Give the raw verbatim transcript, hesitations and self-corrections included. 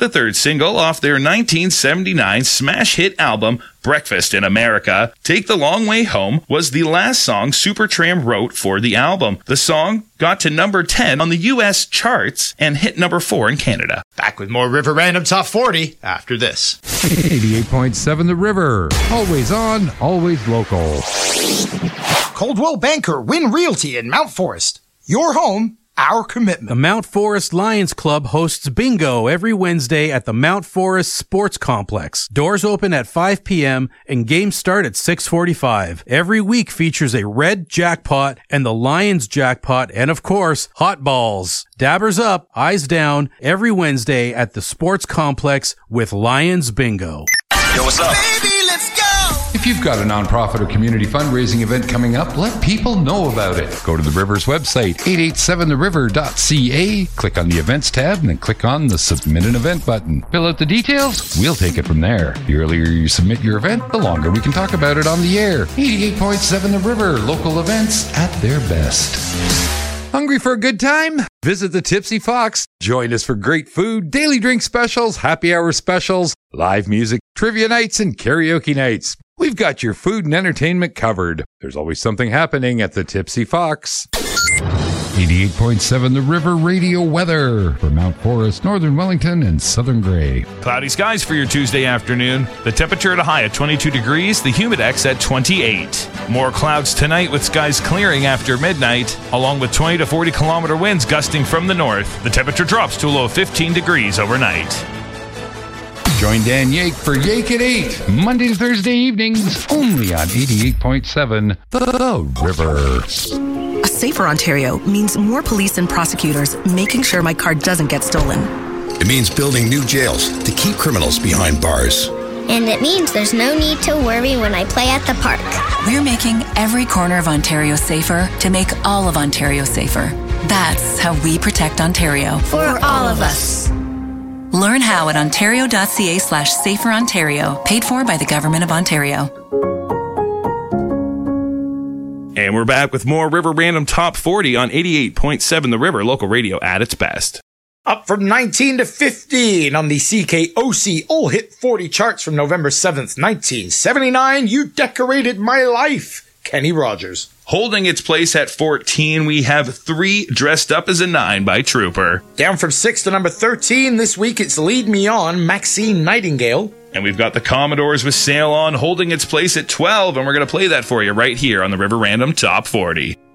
the third single off their nineteen seventy-nine smash hit album, Breakfast in America. Take the Long Way Home was the last song Supertramp wrote for the album. The song got to number ten on the U S charts and hit number four in Canada. Back with more River Random Top forty after this. eighty-eight point seven The River. Always on, always local. Coldwell Banker Win Realty in Mount Forest. Your home, our commitment. The Mount Forest Lions Club hosts bingo every Wednesday at the Mount Forest Sports Complex. Doors open at five p.m. and games start at six forty-five. Every week features a red jackpot and the Lions jackpot and, of course, hot balls. Dabbers up, eyes down, every Wednesday at the Sports Complex with Lions Bingo. Yo, what's up? Baby, let's go! If you've got a nonprofit or community fundraising event coming up, let people know about it. Go to the River's website, eight eight seven the river dot c a, click on the Events tab, and then click on the Submit an Event button. Fill out the details, we'll take it from there. The earlier you submit your event, the longer we can talk about it on the air. eighty-eight point seven The River, local events at their best. Hungry for a good time? Visit the Tipsy Fox. Join us for great food, daily drink specials, happy hour specials, live music, trivia nights, and karaoke nights. We've got your food and entertainment covered. There's always something happening at the Tipsy Fox. eighty-eight point seven The River Radio weather for Mount Forest, Northern Wellington, and Southern Grey. Cloudy skies for your Tuesday afternoon. The temperature at a high at twenty-two degrees, the humidex at twenty-eight. More clouds tonight with skies clearing after midnight, along with twenty to forty kilometer winds gusting from the north. The temperature drops to a low of fifteen degrees overnight. Join Dan Yake for Yake at eight, Monday to Thursday evenings, only on eighty-eight point seven The River. A safer Ontario means more police and prosecutors making sure my car doesn't get stolen. It means building new jails to keep criminals behind bars. And it means there's no need to worry when I play at the park. We're making every corner of Ontario safer to make all of Ontario safer. That's how we protect Ontario. For all of us. Learn how at ontario.ca slash safer Ontario. Paid for by the Government of Ontario. And we're back with more River Random Top forty on eighty-eight point seven The River, local radio at its best. Up from nineteen to fifteen on the C K O C All Hit forty charts from November seventh, nineteen seventy-nine, You Decorated My Life, Kenny Rogers. Holding its place at fourteen, we have Three Dressed Up as a Nine by Trooper. Down from six to number thirteen, this week it's Lead Me On, Maxine Nightingale. And we've got the Commodores with Sail On holding its place at twelve, and we're going to play that for you right here on the River Random Top forty.